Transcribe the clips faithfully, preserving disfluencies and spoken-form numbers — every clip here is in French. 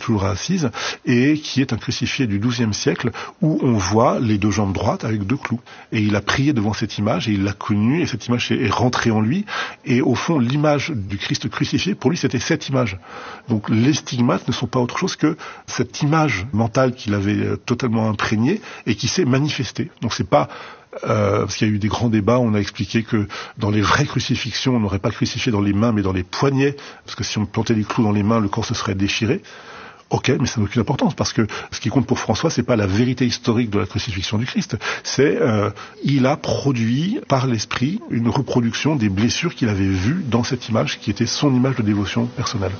toujours à Assise, et qui est un crucifié du douzième siècle, où on voit les deux jambes droites avec deux clous. Et il a prié devant cette image, et il l'a connue, et cette image est rentrée en lui, et au fond, l'image du Christ crucifié, pour lui, c'était cette image. Donc les stigmates ne sont pas autre chose que cette image mentale qu'il avait totalement imprégnée, et qui s'est manifestée. Donc c'est pas... Euh, parce qu'il y a eu des grands débats, on a expliqué que dans les vraies crucifixions, on n'aurait pas crucifié dans les mains, mais dans les poignets, parce que si on plantait des clous dans les mains, le corps se serait déchiré. Ok, mais ça n'a aucune importance, parce que ce qui compte pour François, c'est pas la vérité historique de la crucifixion du Christ, c'est euh, il a produit par l'esprit une reproduction des blessures qu'il avait vues dans cette image, qui était son image de dévotion personnelle.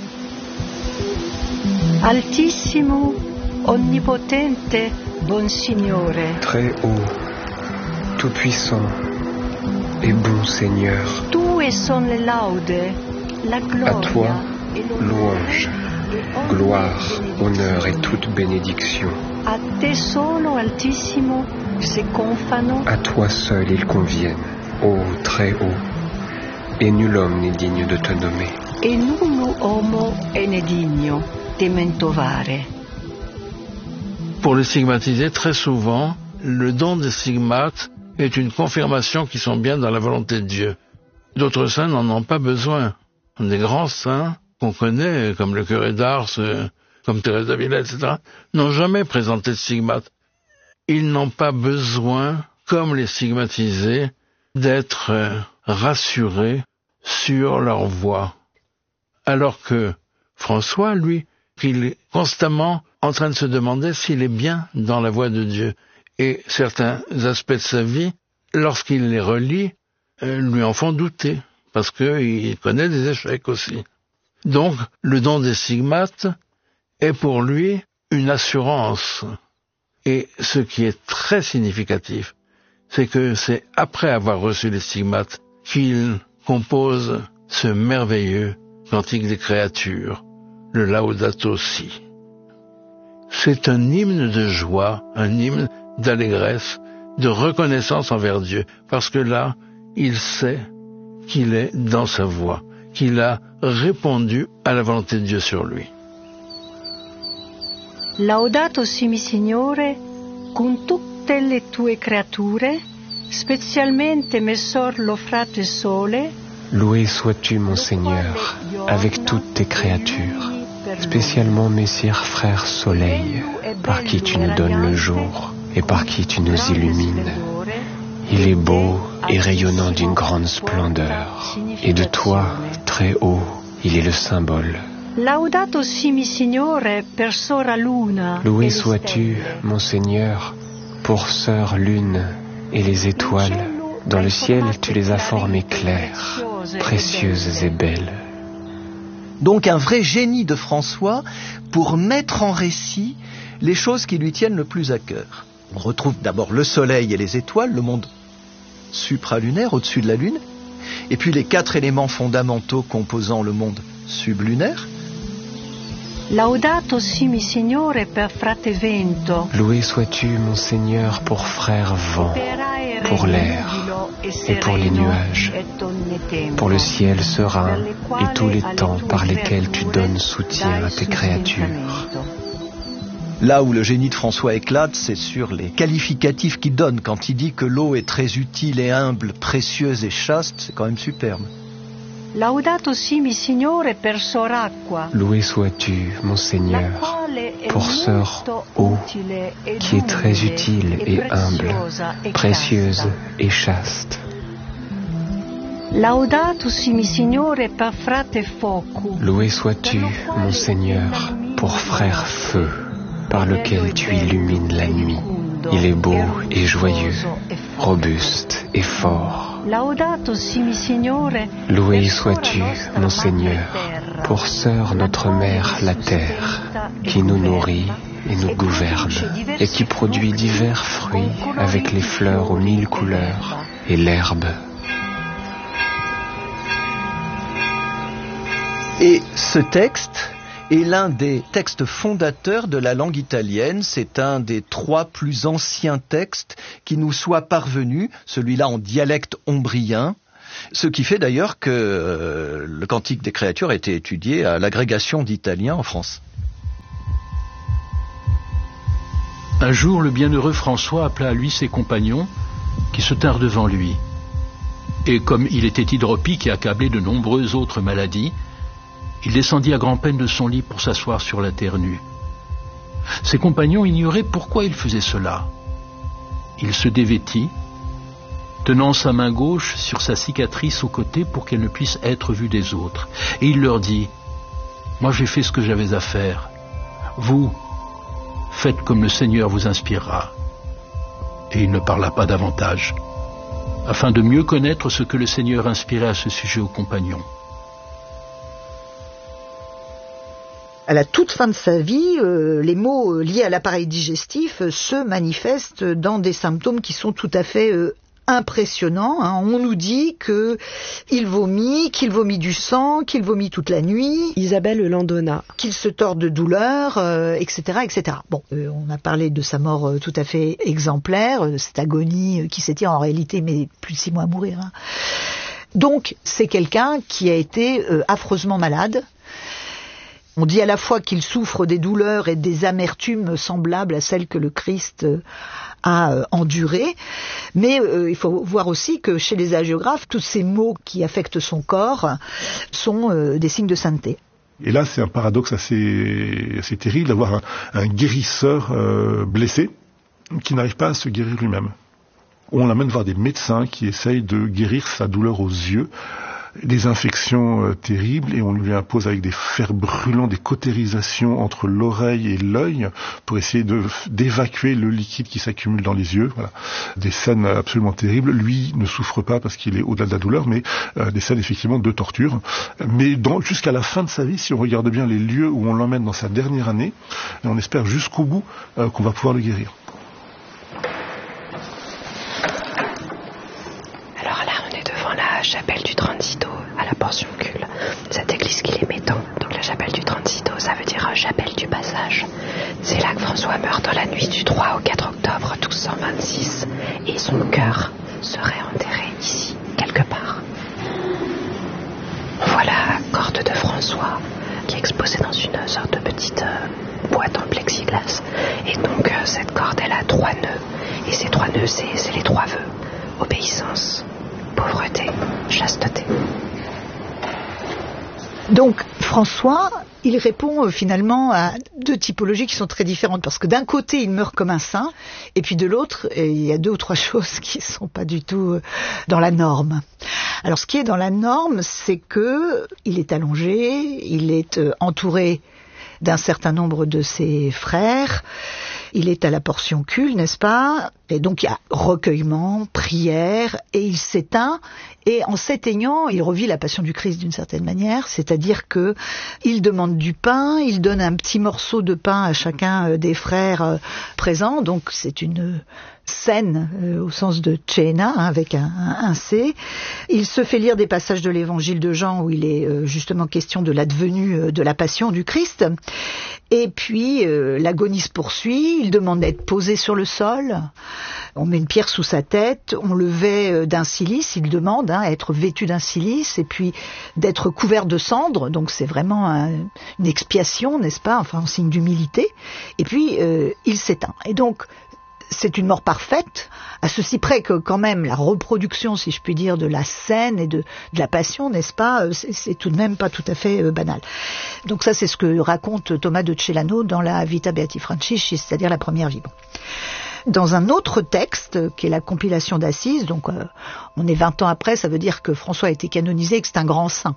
Altissimo, onnipotente, bon Signore. Très haut, tout-puissant et bon Seigneur. Tue son le laude, la gloria. À toi, louange, gloire, honneur et toute bénédiction. A te solo, Altissimo, se confano. À toi seul ils conviennent, ô très haut, et nul homme n'est digne de te nommer. E nullo homo è ne digno de mentovare. Pour les stigmatisés, très souvent, le don des stigmates est une confirmation qu'ils sont bien dans la volonté de Dieu. D'autres saints n'en ont pas besoin. Des grands saints qu'on connaît, comme le curé d'Ars, comme Thérèse d'Avila, et cetera, n'ont jamais présenté de stigmates. Ils n'ont pas besoin, comme les stigmatisés, d'être rassurés sur leur voie. Alors que François, lui, il est constamment en train de se demander s'il est bien dans la voie de Dieu. Et certains aspects de sa vie, lorsqu'il les relit, euh, lui en font douter, parce qu'il connaît des échecs aussi. Donc, le don des stigmates est pour lui une assurance. Et ce qui est très significatif, c'est que c'est après avoir reçu les stigmates qu'il compose ce merveilleux Cantique des créatures, le Laudato Si. C'est un hymne de joie, un hymne d'allégresse, de reconnaissance envers Dieu, parce que là, il sait qu'il est dans sa voie, qu'il a répondu à la volonté de Dieu sur lui. Laudato si mi Signore, con tutte le tue creature, specialmente Messor lo frate Sole. Loué sois-tu, mon Seigneur, avec toutes tes créatures, spécialement Messire frère Soleil, par qui tu nous donnes le jour et par qui tu nous illumines. Il est beau et rayonnant d'une grande splendeur, et de toi, très haut, il est le symbole. Laudato si mi Signore per sora luna. Loué sois-tu, mon Seigneur, pour sœur lune et les étoiles. Dans le ciel, tu les as formées claires, précieuses et belles. Donc un vrai génie de François pour mettre en récit les choses qui lui tiennent le plus à cœur. On retrouve d'abord le soleil et les étoiles, le monde supralunaire au-dessus de la Lune, et puis les quatre éléments fondamentaux composant le monde sublunaire. Laudato si mi Signore per frate vento. Loué sois-tu, mon Seigneur, pour frère vent, pour l'air et pour les nuages, pour le ciel serein et tous les temps par lesquels tu donnes soutien à tes créatures. Là où le génie de François éclate, c'est sur les qualificatifs qu'il donne quand il dit que l'eau est très utile et humble, précieuse et chaste. C'est quand même superbe. Laudato si mi Signore per soracqua. Loué sois-tu, mon Seigneur, pour sœur eau, qui est très utile et humble, précieuse et chaste. Laudato si mi Signore per frate foco. Loué sois-tu, mon Seigneur, pour frère feu, par lequel tu illumines la nuit. Il est beau et joyeux, robuste et fort. Laudato si mi Signore. Loué sois-tu, mon Seigneur, pour sœur notre mère la terre, qui nous nourrit et nous gouverne, et qui produit divers fruits avec les fleurs aux mille couleurs et l'herbe. Et ce texte est l'un des textes fondateurs de la langue italienne. C'est un des trois plus anciens textes qui nous soit parvenu, celui-là en dialecte ombrien, ce qui fait d'ailleurs que euh, le Cantique des créatures a été étudié à l'agrégation d'Italiens en France. Un jour, le bienheureux François appela à lui ses compagnons, qui se tinrent devant lui. Et comme il était hydropique et accablé de nombreuses autres maladies, il descendit à grand-peine de son lit pour s'asseoir sur la terre nue. Ses compagnons ignoraient pourquoi il faisait cela. Il se dévêtit, tenant sa main gauche sur sa cicatrice au côté pour qu'elle ne puisse être vue des autres. Et il leur dit, « Moi j'ai fait ce que j'avais à faire. Vous, faites comme le Seigneur vous inspirera. » Et il ne parla pas davantage, afin de mieux connaître ce que le Seigneur inspirait à ce sujet aux compagnons. À la toute fin de sa vie, euh, les maux liés à l'appareil digestif euh, se manifestent dans des symptômes qui sont tout à fait euh, impressionnants. Hein. On nous dit qu'il vomit, qu'il vomit du sang, qu'il vomit toute la nuit. Isabelle Landona. Qu'il se tord de douleur, euh, et cetera, et cetera. Bon, euh, on a parlé de sa mort euh, tout à fait exemplaire, euh, cette agonie euh, qui s'étire en réalité, mais plus de six mois à mourir. Hein. Donc, c'est quelqu'un qui a été euh, affreusement malade. On dit à la fois qu'il souffre des douleurs et des amertumes semblables à celles que le Christ a euh, endurées, mais euh, il faut voir aussi que chez les hagiographes, tous ces maux qui affectent son corps sont euh, des signes de sainteté. Et là, c'est un paradoxe assez, assez terrible d'avoir un, un guérisseur euh, blessé qui n'arrive pas à se guérir lui-même. On l'amène voir des médecins qui essayent de guérir sa douleur aux yeux, des infections euh, terribles, et on lui impose avec des fers brûlants des cautérisations entre l'oreille et l'œil pour essayer de, d'évacuer le liquide qui s'accumule dans les yeux. Voilà. Des scènes absolument terribles. Lui ne souffre pas parce qu'il est au-delà de la douleur, mais euh, des scènes effectivement de torture. Mais dans, jusqu'à la fin de sa vie, si on regarde bien les lieux où on l'emmène dans sa dernière année, on espère jusqu'au bout euh, qu'on va pouvoir le guérir. Alors là, on est devant la chapelle du Transito, à la Portiuncule, cette église qu'il aimait tant. Donc la chapelle du Transito, ça veut dire chapelle du passage. C'est là que François meurt dans la nuit du trois au quatre octobre douze cent vingt-six, et son cœur serait enterré ici, quelque part. On voit la corde de François, qui est exposée dans une sorte de petite euh, boîte en plexiglas. Et donc euh, cette corde, elle a trois nœuds, et ces trois nœuds, c'est, c'est les trois vœux. Obéissance, pauvreté, chasteté. Donc François, il répond euh, finalement à deux typologies qui sont très différentes, parce que d'un côté il meurt comme un saint, et puis de l'autre il y a deux ou trois choses qui ne sont pas du tout dans la norme. Alors ce qui est dans la norme, c'est que il est allongé, il est euh, entouré d'un certain nombre de ses frères, il est à la Portiuncule, n'est-ce pas? Et donc il y a recueillement, prière, et il s'éteint, et en s'éteignant, il revit la passion du Christ d'une certaine manière, c'est-à-dire que il demande du pain, il donne un petit morceau de pain à chacun des frères présents, donc c'est une scène euh, au sens de cena, hein, avec un, un, un C. Il se fait lire des passages de l'évangile de Jean où il est euh, justement question de l'advenue euh, de la passion du Christ. Et puis euh, l'agonie se poursuit, il demande d'être posé sur le sol, on met une pierre sous sa tête, on le vêt d'un cilice, il demande hein, à être vêtu d'un cilice, et puis d'être couvert de cendres, donc c'est vraiment un, une expiation, n'est-ce pas, enfin un signe d'humilité, et puis euh, il s'éteint. Et donc c'est une mort parfaite, à ceci près que quand même la reproduction, si je puis dire, de la scène et de, de la passion, n'est-ce pas, c'est, c'est tout de même pas tout à fait euh, banal. Donc ça, c'est ce que raconte Thomas de Celano dans la Vita Beati Francisci, c'est-à-dire la première vie. Bon. Dans un autre texte, qui est la compilation d'Assise, donc euh, on est vingt ans après, ça veut dire que François a été canonisé et que c'est un grand saint.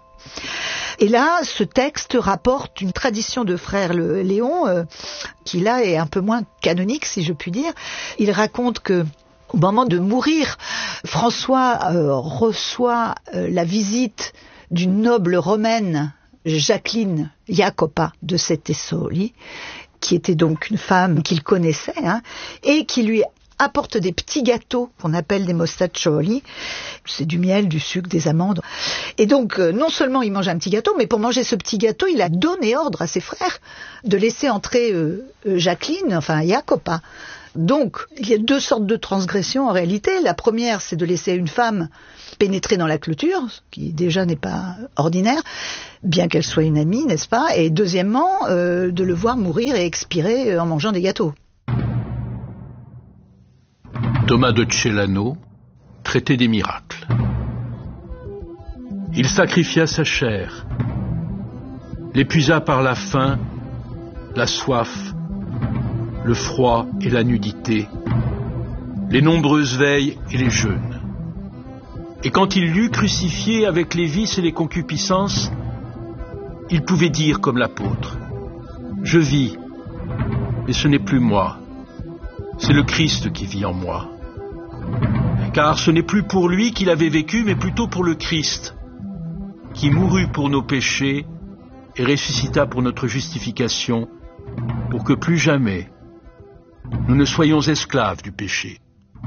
Et là, ce texte rapporte une tradition de frère le, Léon, euh, qui là est un peu moins canonique, si je puis dire. Il raconte que au moment de mourir, François euh, reçoit euh, la visite d'une noble romaine, Jacqueline Jacopa de Settesoli, qui était donc une femme qu'il connaissait, hein, et qui lui apporte des petits gâteaux qu'on appelle des mostaccioli. C'est du miel, du sucre, des amandes. Et donc, euh, non seulement il mange un petit gâteau, mais pour manger ce petit gâteau, il a donné ordre à ses frères de laisser entrer euh, euh, Jacqueline, enfin Jacopa. Donc, il y a deux sortes de transgressions en réalité. La première, c'est de laisser une femme pénétrer dans la clôture, ce qui déjà n'est pas ordinaire, bien qu'elle soit une amie, n'est-ce pas? Et deuxièmement, euh, de le voir mourir et expirer en mangeant des gâteaux. Thomas de Celano, Traité des miracles. Il sacrifia sa chair, l'épuisa par la faim, la soif, le froid et la nudité, les nombreuses veilles et les jeûnes. Et quand il l'eut crucifié avec les vices et les concupiscences, il pouvait dire comme l'apôtre, « Je vis, mais ce n'est plus moi, c'est le Christ qui vit en moi. » Car ce n'est plus pour lui qu'il avait vécu, mais plutôt pour le Christ, qui mourut pour nos péchés et ressuscita pour notre justification, pour que plus jamais nous ne soyons esclaves du péché.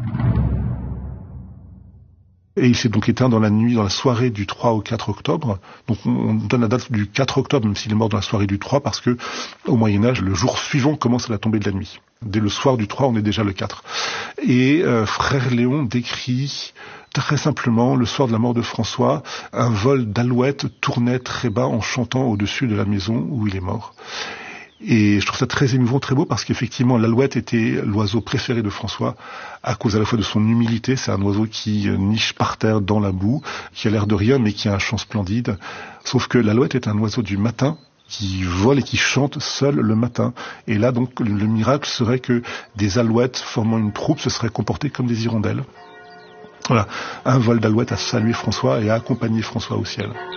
Et il s'est donc éteint dans la nuit, dans la soirée du trois au quatre octobre. Donc on donne la date du quatre octobre, même s'il est mort dans la soirée du trois, parce que au Moyen-Âge, le jour suivant commence à la tombée de la nuit. Dès le soir du trois, on est déjà le quatre. Et euh, frère Léon décrit très simplement, le soir de la mort de François, un vol d'alouettes tournait très bas en chantant au-dessus de la maison où il est mort. Et je trouve ça très émouvant, très beau, parce qu'effectivement, l'alouette était l'oiseau préféré de François, à cause à la fois de son humilité. C'est un oiseau qui niche par terre dans la boue, qui a l'air de rien, mais qui a un chant splendide. Sauf que l'alouette est un oiseau du matin, qui vole et qui chante seul le matin. Et là, donc, le miracle serait que des alouettes formant une troupe se seraient comportées comme des hirondelles. Voilà, un vol d'alouette a salué François et a accompagné François au ciel.